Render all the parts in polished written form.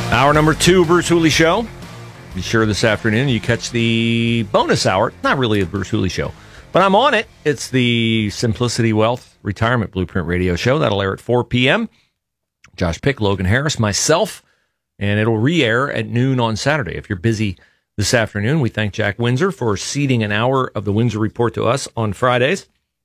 Hour number 2, Bruce Hooley Show. Be sure this afternoon you catch the bonus hour. Not really a Bruce Hooley Show, but I'm on it. It's the Simplicity Wealth Retirement Blueprint Radio Show. That'll air at 4 p.m. Josh Pick, Logan Harris, myself, and it'll re-air at noon on Saturday. If you're busy this afternoon, we thank Jack Windsor for ceding an hour of the Windsor Report to us on Fridays.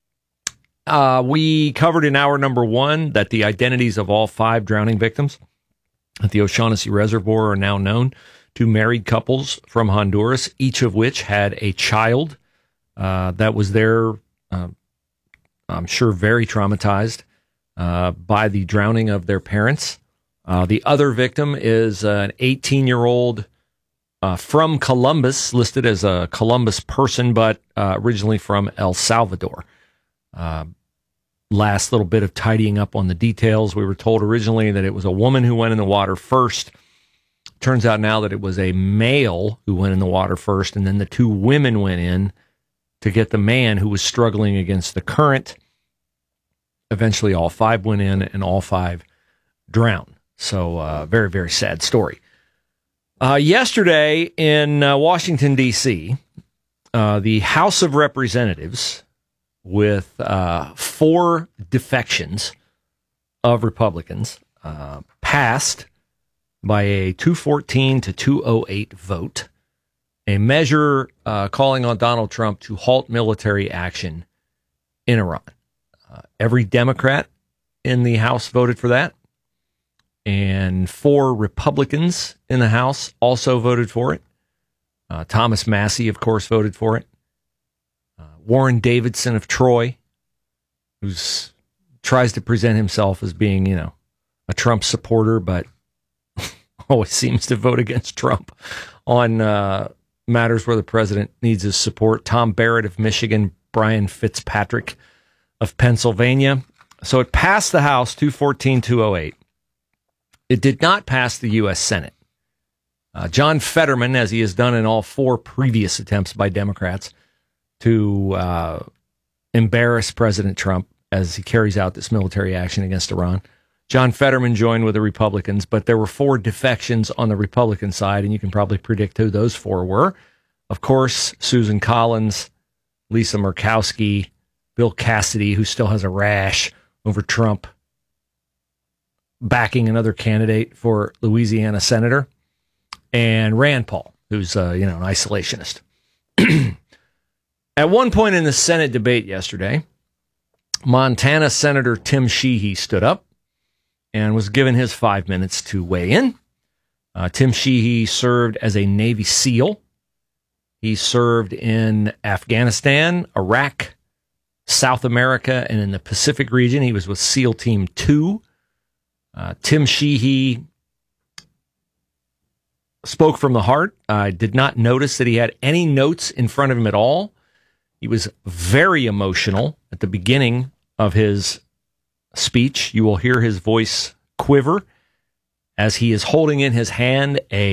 We covered in hour number 1 that the identities of all 5 drowning victims at the O'Shaughnessy Reservoir are now known. 2 married couples from Honduras, each of which had a child that was there, I'm sure, very traumatized by the drowning of their parents. The other victim is an 18-year-old from Columbus, listed as a Columbus person, but originally from El Salvador. Last little bit of tidying up on the details. We were told originally that it was a woman who went in the water first. Turns out now that it was a male who went in the water first, and then the 2 women went in to get the man who was struggling against the current. Eventually, all 5 went in, and all 5 drowned. So, very, very sad story. Yesterday in Washington, D.C., the House of Representatives, with 4 defections of Republicans, passed by a 214 to 208 vote, a measure calling on Donald Trump to halt military action in Iran. Every Democrat in the House voted for that, and 4 Republicans in the House also voted for it. Thomas Massie, of course, voted for it. Warren Davidson of Troy, who tries to present himself as being, a Trump supporter, but always seems to vote against Trump on matters where the president needs his support. Tom Barrett of Michigan, Brian Fitzpatrick of Pennsylvania. So it passed the House 214-208. It did not pass the U.S. Senate. John Fetterman, as he has done in all 4 previous attempts by Democrats to embarrass President Trump as he carries out this military action against Iran, John Fetterman joined with the Republicans, but there were 4 defections on the Republican side, and you can probably predict who those 4 were. Of course, Susan Collins, Lisa Murkowski, Bill Cassidy, who still has a rash over Trump backing another candidate for Louisiana senator, and Rand Paul, who's an isolationist. At one point in the Senate debate yesterday, Montana Senator Tim Sheehy stood up and was given his 5 minutes to weigh in. Tim Sheehy served as a Navy SEAL. He served in Afghanistan, Iraq, South America, and in the Pacific region. He was with SEAL Team 2. Tim Sheehy spoke from the heart. I did not notice that he had any notes in front of him at all. He was very emotional at the beginning of his speech. You will hear his voice quiver as he is holding in his hand